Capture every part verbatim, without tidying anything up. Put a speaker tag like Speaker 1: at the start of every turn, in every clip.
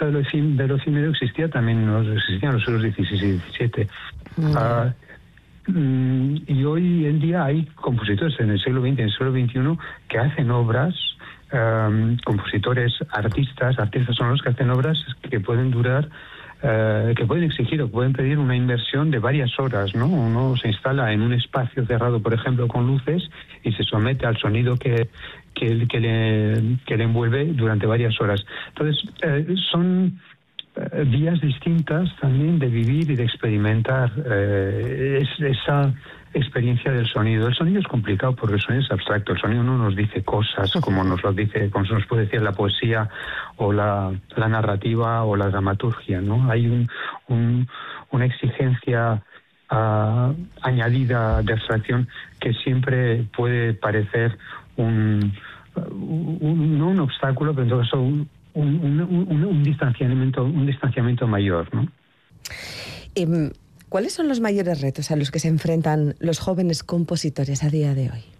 Speaker 1: cosa de lo, efím- de lo efímero existía también, los, existían los siglos dieciséis y diecisiete. Mm. Uh, y hoy en día hay compositores en el siglo veinte, en el siglo veintiuno, que hacen obras, um, compositores, artistas, artistas son los que hacen obras que pueden durar, uh, que pueden exigir o pueden pedir una inversión de varias horas, ¿no? Uno se instala en un espacio cerrado, por ejemplo, con luces, y se somete al sonido que, que, que, le, que le envuelve durante varias horas. Entonces, uh, son vías distintas también de vivir y de experimentar eh, es, esa experiencia del sonido. El sonido es complicado porque el sonido es abstracto. El sonido no nos dice cosas como nos lo dice, como se nos puede decir la poesía o la, la narrativa o la dramaturgia, ¿no? Hay un, un, una exigencia uh, añadida de abstracción que siempre puede parecer un, un no un obstáculo, pero en todo caso un Un, un, un, un distanciamiento un distanciamiento mayor, ¿no?
Speaker 2: Eh, ¿Cuáles son los mayores retos a los que se enfrentan los jóvenes compositores a día de hoy?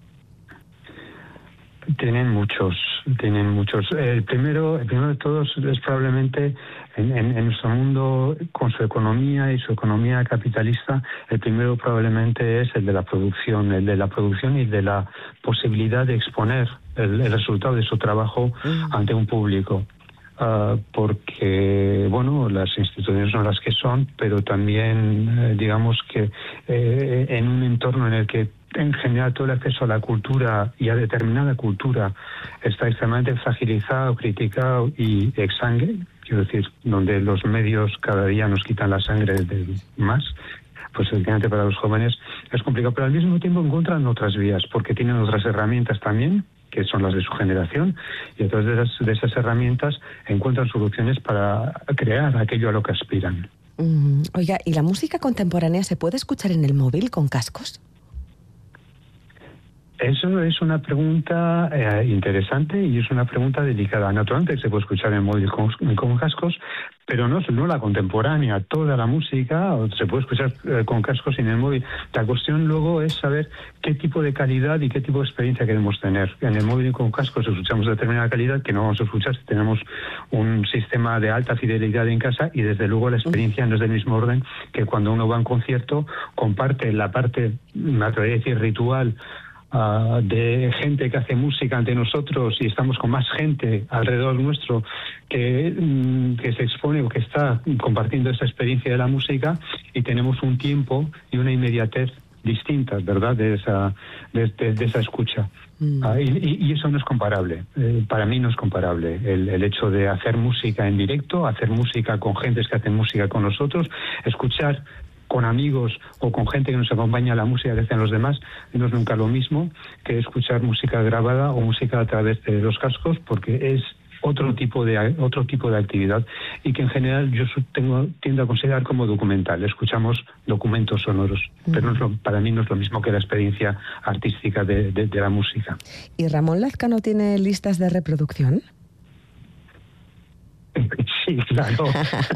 Speaker 1: Tienen muchos, tienen muchos. El primero, el primero de todos es probablemente en, en, en nuestro mundo, con su economía y su economía capitalista, el primero probablemente es el de la producción, el de la producción y de la posibilidad de exponer el, el resultado de su trabajo mm. ante un público. Uh, porque, bueno, las instituciones son las que son, pero también, eh, digamos que eh, en un entorno en el que en general todo el acceso a la cultura y a determinada cultura está extremadamente fragilizado, criticado y exsangue, quiero decir, donde los medios cada día nos quitan la sangre de más, pues evidentemente para los jóvenes es complicado, pero al mismo tiempo encuentran otras vías, porque tienen otras herramientas también, que son las de su generación, y a través de esas, de esas herramientas encuentran soluciones para crear aquello a lo que aspiran.
Speaker 2: Mm, oiga, ¿y la música contemporánea se puede escuchar en el móvil con cascos?
Speaker 1: Eso es una pregunta eh, interesante y es una pregunta delicada. Naturalmente se puede escuchar en móvil con, con cascos, pero no, no la contemporánea. Toda la música se puede escuchar eh, con cascos en el móvil. La cuestión luego es saber qué tipo de calidad y qué tipo de experiencia queremos tener. En el móvil y con cascos escuchamos determinada calidad que no vamos a escuchar si tenemos un sistema de alta fidelidad en casa, y desde luego la experiencia no es del mismo orden que cuando uno va a un concierto, comparte la parte, me atrevería a decir, ritual, Uh, de gente que hace música ante nosotros, y estamos con más gente alrededor nuestro que, um, que se expone o que está compartiendo esa experiencia de la música, y tenemos un tiempo y una inmediatez distintas, ¿verdad?, de esa, de, de, de esa escucha. Mm. Uh, y, y eso no es comparable. Eh, para mí no es comparable. El, el hecho de hacer música en directo, hacer música con gentes que hacen música con nosotros, escuchar con amigos o con gente que nos acompaña a la música que hacen los demás, no es nunca lo mismo que escuchar música grabada o música a través de los cascos, porque es otro tipo de otro tipo de actividad, y que en general yo tengo tiendo a considerar como documental. Escuchamos documentos sonoros, uh-huh. pero no es lo, para mí no es lo mismo que la experiencia artística de, de, de la música.
Speaker 2: ¿Y Ramón Lazcano tiene listas de reproducción?
Speaker 1: Sí, claro.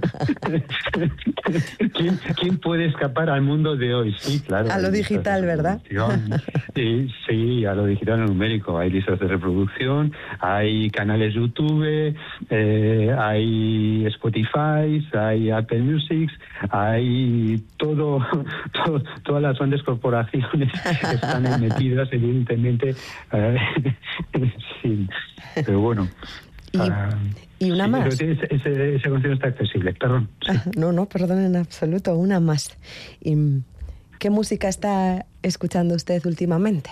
Speaker 1: ¿Quién, ¿Quién puede escapar al mundo de hoy? Sí, claro.
Speaker 2: A lo digital, ¿verdad?
Speaker 1: Sí, sí, a lo digital numérico. Hay listas de reproducción, hay canales YouTube, eh, hay Spotify, hay Apple Music, hay todo, todo todas las grandes corporaciones están metidas, evidentemente. Eh, sí, pero bueno.
Speaker 2: Y, uh, y una
Speaker 1: sí,
Speaker 2: más.
Speaker 1: Ese, ese, ese contenido está accesible, perdón. Sí.
Speaker 2: Ah, no, no, perdón, en absoluto, una más. ¿Y qué música está escuchando usted últimamente?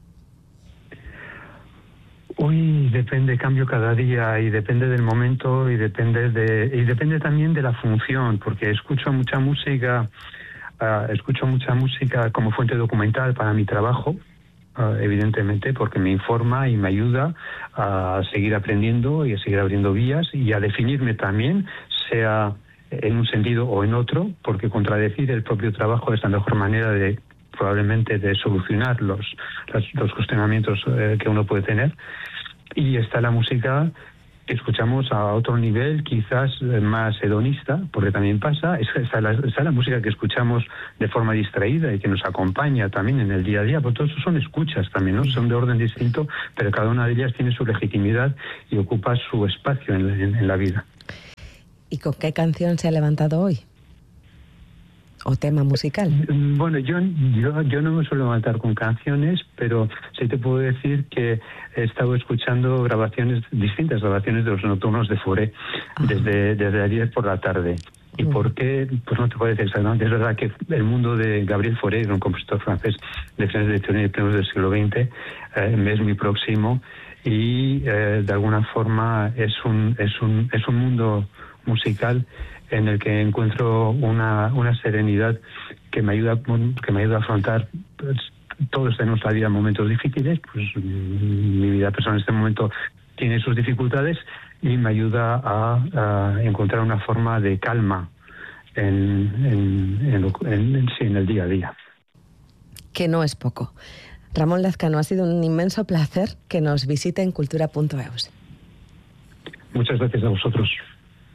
Speaker 1: Uy, depende, cambio cada día, y depende del momento, y depende de y depende también de la función, porque escucho mucha música, uh, escucho mucha música como fuente documental para mi trabajo. Uh, evidentemente, porque me informa y me ayuda a seguir aprendiendo y a seguir abriendo vías y a definirme también, sea en un sentido o en otro, porque contradecir el propio trabajo es la mejor manera de probablemente de solucionar los, los, los cuestionamientos eh, que uno puede tener. Y está la música que escuchamos a otro nivel, quizás más hedonista, porque también pasa, está la, está la música que escuchamos de forma distraída y que nos acompaña también en el día a día, porque todos son escuchas también, ¿no? Son de orden distinto, pero cada una de ellas tiene su legitimidad y ocupa su espacio en, en, en la vida.
Speaker 2: ¿Y con qué canción se ha levantado hoy? ¿O tema musical?
Speaker 1: Bueno, yo, yo, yo no me suelo levantar con canciones, pero sí te puedo decir que he estado escuchando grabaciones, distintas grabaciones de los nocturnos de Fauré desde, desde ayer por la tarde. ¿Y uh-huh. por qué? Pues no te puedo decir exactamente. Es verdad que el mundo de Gabriel Fauré, un compositor francés de finales del diecinueve y primeros del siglo veinte, eh, me es muy próximo y eh, de alguna forma es un, es un, es un mundo musical en el que encuentro una, una serenidad que me ayuda que me ayuda a afrontar, pues, todos tenemos la vida momentos difíciles, pues mi vida personal en este momento tiene sus dificultades y me ayuda a, a encontrar una forma de calma en, en, en, en, en, sí, en el día a día.
Speaker 2: Que no es poco. Ramón Lazcano, ha sido un inmenso placer que nos visite en cultura punto eus.
Speaker 1: Muchas gracias a vosotros.